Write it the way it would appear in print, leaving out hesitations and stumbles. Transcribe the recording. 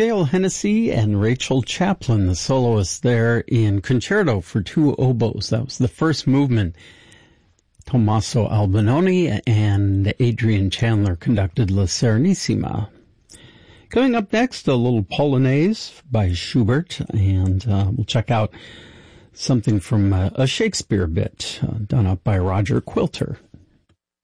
Gail Hennessy and Rachel Chaplin, the soloists there in Concerto for Two Oboes. That was the first movement. Tommaso Albinoni and Adrian Chandler conducted La Serenissima. Coming up next, a little Polonaise by Schubert, and we'll check out something from a Shakespeare bit done up by Roger Quilter.